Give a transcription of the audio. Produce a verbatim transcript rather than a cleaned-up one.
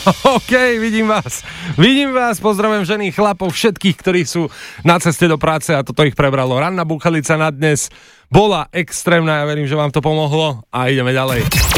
OK, vidím vás. Vidím vás, pozdravujem ženy, chlapov, všetkých, ktorí sú na ceste do práce a toto ich prebralo. Ranná Búchalica na dnes bola extrémna, ja verím, že vám to pomohlo a ideme ďalej.